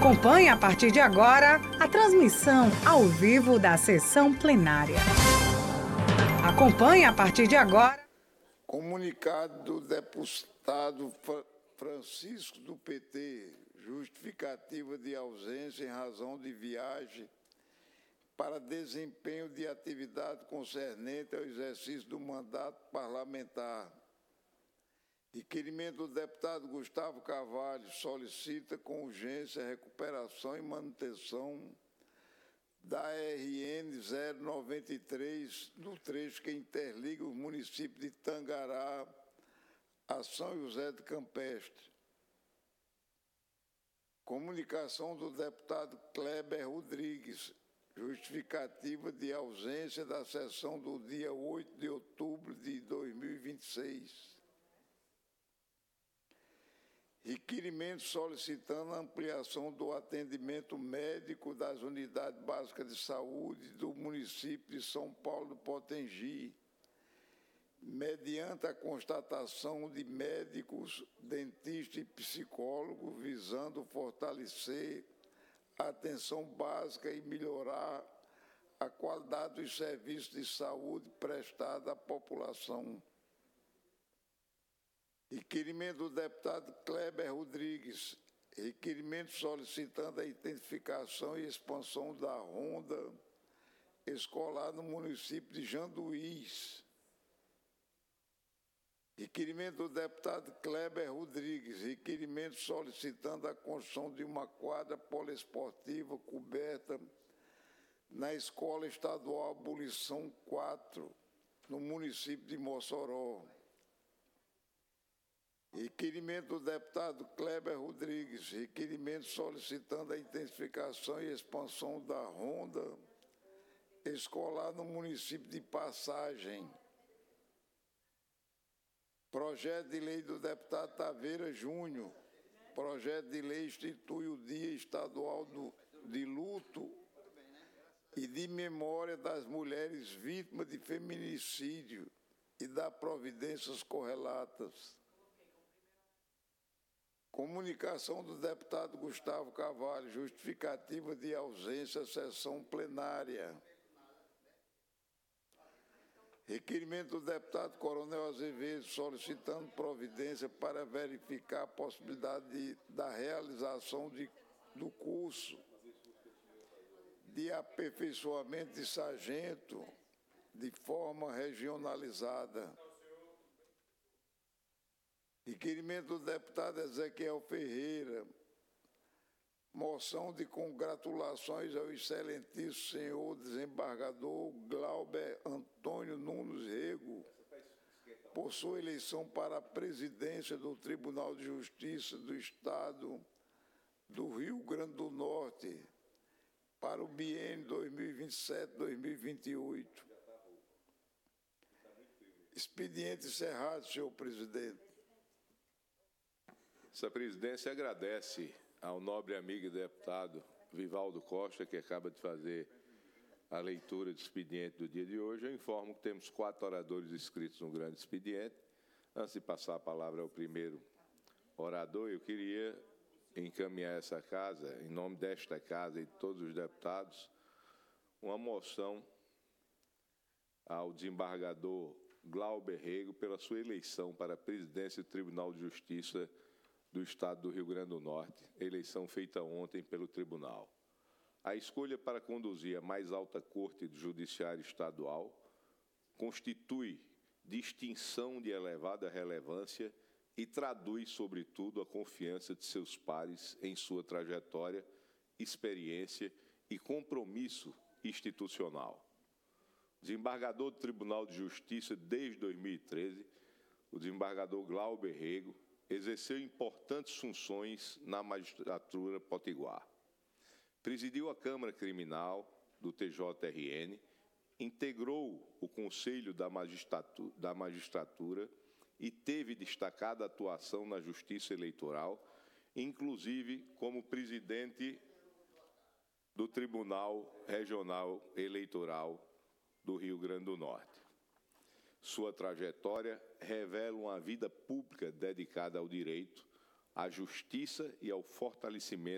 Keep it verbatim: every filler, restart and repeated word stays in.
Acompanhe a partir de agora a transmissão ao vivo da sessão plenária. Acompanhe a partir de agora. Comunicado do deputado Francisco do P T, justificativa de ausência em razão de viagem para desempenho de atividade concernente ao exercício do mandato parlamentar. Requerimento do deputado Gustavo Carvalho solicita com urgência a recuperação e manutenção da R N zero noventa e três no trecho que interliga os municípios de Tangará a São José de Campestre. Comunicação do deputado Kleber Rodrigues, justificativa de ausência da sessão do dia oito de outubro de dois mil e vinte e seis. Requerimento solicitando a ampliação do atendimento médico das unidades básicas de saúde do município de São Paulo do Potengi, mediante a constatação de médicos, dentistas e psicólogos, visando fortalecer a atenção básica e melhorar a qualidade dos serviços de saúde prestados à população. Requerimento do deputado Kleber Rodrigues, requerimento solicitando a identificação e expansão da ronda escolar no município de Janduís. Requerimento do deputado Kleber Rodrigues, requerimento solicitando a construção de uma quadra poliesportiva coberta na Escola Estadual Abolição quatro, no município de Mossoró. Requerimento do deputado Kleber Rodrigues, requerimento solicitando a intensificação e expansão da ronda escolar no município de Passagem. Projeto de lei do deputado Taveira Júnior, projeto de lei institui o Dia Estadual do, de Luto e de Memória das Mulheres Vítimas de Feminicídio e dá providências correlatas. Comunicação do deputado Gustavo Carvalho, justificativa de ausência à sessão plenária. Requerimento do deputado Coronel Azevedo, solicitando providência para verificar a possibilidade de, da realização de, do curso de aperfeiçoamento de sargento de forma regionalizada. Requerimento do deputado Ezequiel Ferreira, moção de congratulações ao excelentíssimo senhor desembargador Glauber Antônio Nunes Rego por sua eleição para a presidência do Tribunal de Justiça do Estado do Rio Grande do Norte para o biênio dois mil e vinte e sete a dois mil e vinte e oito. Expediente encerrado, senhor presidente. Essa presidência agradece ao nobre amigo e deputado Vivaldo Costa, que acaba de fazer a leitura do expediente do dia de hoje. Eu informo que temos quatro oradores inscritos no grande expediente. Antes de passar a palavra ao primeiro orador, eu queria encaminhar essa casa, em nome desta casa e de todos os deputados, uma moção ao desembargador Glauber Rego pela sua eleição para a presidência do Tribunal de Justiça do Estado do Rio Grande do Norte, eleição feita ontem pelo Tribunal. A escolha para conduzir a mais alta corte do Judiciário Estadual constitui distinção de elevada relevância e traduz, sobretudo, a confiança de seus pares em sua trajetória, experiência e compromisso institucional. Desembargador do Tribunal de Justiça desde dois mil e treze, o desembargador Glauber Rego exerceu importantes funções na magistratura potiguar. Presidiu a Câmara Criminal do T J R N, integrou o Conselho da Magistratura, da Magistratura e teve destacada atuação na Justiça Eleitoral, inclusive como presidente do Tribunal Regional Eleitoral do Rio Grande do Norte. Sua trajetória revela uma vida pública dedicada ao direito, à justiça e ao fortalecimento